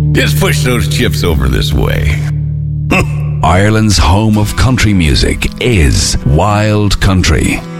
Just push those chips over this way. Ireland's home of country music is Wild Country.